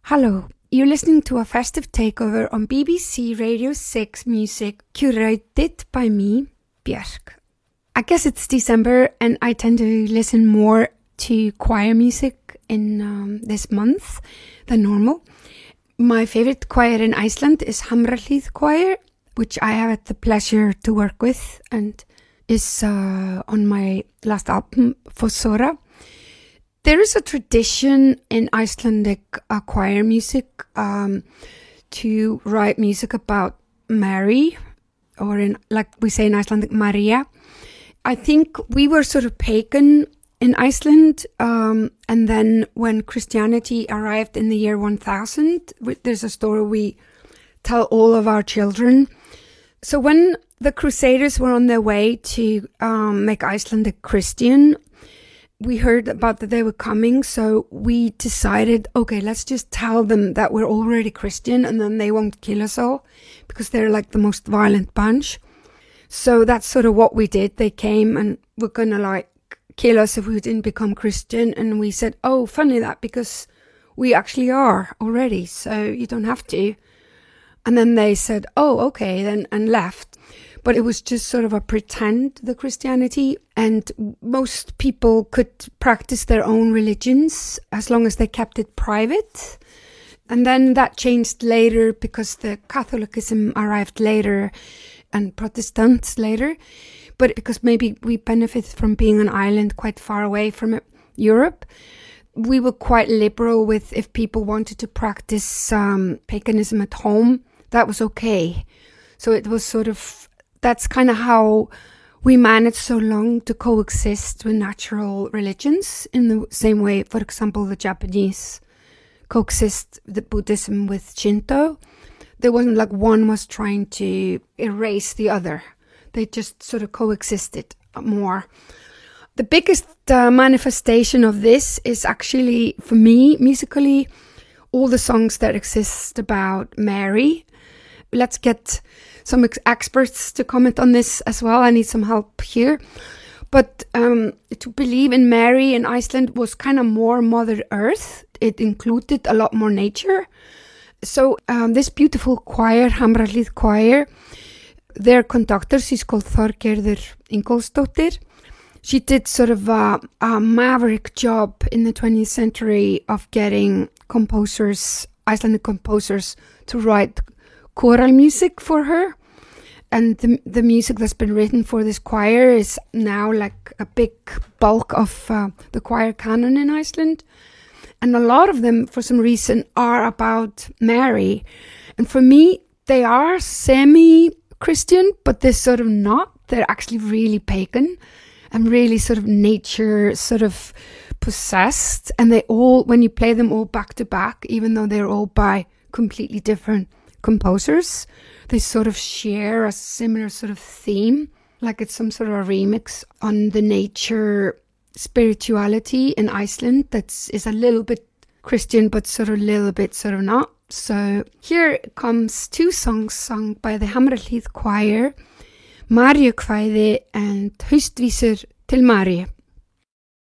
Hello, you're listening to a festive takeover on BBC Radio 6 music curated by me, Björk. I guess it's December and I tend to listen more to choir music in this month than normal. My favorite choir in Iceland is Hamrahlíð Choir, which I have had the pleasure to work with and is on my last album, Fossora. There is a tradition in Icelandic choir music to write music about Mary, or in, like we say in Icelandic, Maria. I think we were sort of pagan in Iceland, and then when Christianity arrived in the year 1000, there's a story we tell all of our children. So when the Crusaders were on their way to make Iceland a Christian, we heard about that they were coming, so we decided, okay, let's just tell them that we're already Christian and then they won't kill us all because they're like the most violent bunch. So that's sort of what we did. They came and were gonna like kill us if we didn't become Christian, and we said, oh, funny that, because we actually are already, so you don't have to. And then they said, oh, okay, then, and left. But it was just sort of a pretend, the Christianity, and most people could practice their own religions as long as they kept it private. And then that changed later because the Catholicism arrived later and Protestants later. But because maybe we benefited from being an island quite far away from Europe, we were quite liberal with if people wanted to practice paganism at home, that was okay. So it was sort of, that's kind of how we managed so long to coexist with natural religions in the same way, for example, the Japanese coexist the Buddhism with Shinto. There wasn't like one was trying to erase the other. They just sort of coexisted more. The biggest manifestation of this is actually, for me, musically, all the songs that exist about Mary. Let's get some experts to comment on this as well. I need some help here. But to believe in Mary in Iceland was kind of more Mother Earth. It included a lot more nature. So this beautiful choir, Hamrahlíð Choir, their conductor, she's called Þorgerður Ingólfsdóttir. She did sort of a maverick job in the 20th century of getting composers, Icelandic composers, to write choral music for her. And the music that's been written for this choir is now like a big bulk of the choir canon in Iceland. And a lot of them, for some reason, are about Mary. And for me, they are semi-Christian, but they're sort of not. They're actually really pagan and really sort of nature sort of possessed. And they all, when you play them all back to back, even though they're all by completely different composers, they sort of share a similar sort of theme, like it's some sort of a remix on the nature spirituality in Iceland that is a little bit Christian but sort of a little bit sort of not. So here comes two songs sung by the Hamrahlíð Choir, Mariukvæði and Haustvísur til Maríu.